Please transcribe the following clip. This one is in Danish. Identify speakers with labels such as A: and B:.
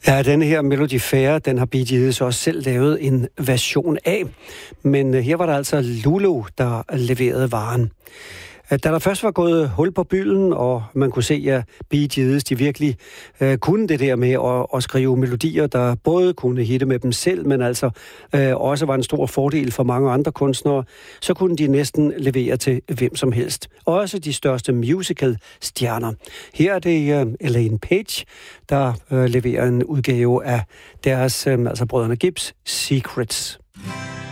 A: Ja, denne her Melody Fair, den har Bee Gees også selv lavet en version af. Men her var der altså Lulu, der leverede varen. Da der først var gået hul på bylden, og man kunne se, at Bee Gees, de virkelig kunne det der med at skrive melodier, der både kunne hitte med dem selv, men altså også var en stor fordel for mange andre kunstnere, så kunne de næsten levere til hvem som helst. Også de største musical-stjerner. Her er det Elaine Page, der leverer en udgave af deres, altså brødrene Gibbs, Secrets.